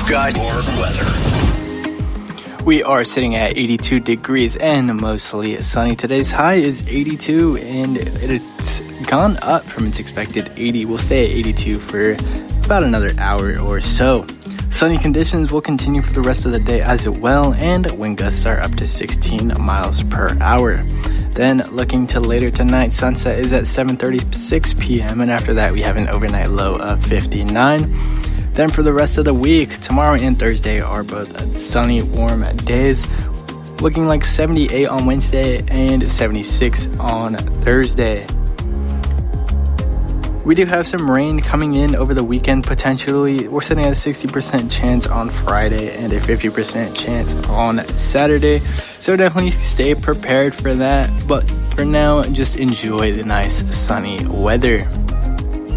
We've got your weather. We are sitting at 82 degrees and mostly sunny. Today's high is 82 and it's gone up from its expected 80. We'll stay at 82 for about another hour or so. Sunny conditions will continue for the rest of the day as well, and wind gusts are up to 16 miles per hour. Then looking to later tonight, sunset is at 7:36 p.m. and after that we have an overnight low of 59. Then for the rest of the week, tomorrow and Thursday are both sunny, warm days, looking like 78 on Wednesday and 76 on Thursday. We do have some rain coming in over the weekend potentially. We're sitting at a 60% chance on Friday and a 50% chance on Saturday. So definitely stay prepared for that. But for now, just enjoy the nice sunny weather.